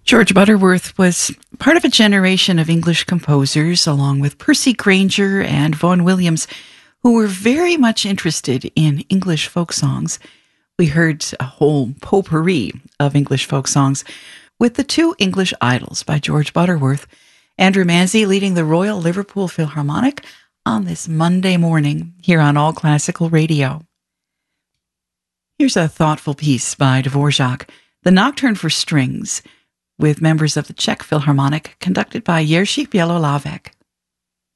George Butterworth was part of a generation of English composers, along with Percy Grainger and Vaughan Williams, who were very much interested in English folk songs. We heard a whole potpourri of English folk songs with The Two English Idols by George Butterworth. Andrew Manzi leading the Royal Liverpool Philharmonic on this Monday morning here on All Classical Radio. Here's a thoughtful piece by Dvorak, The Nocturne for Strings, with members of the Czech Philharmonic, conducted by Jerzy Bielohlávek.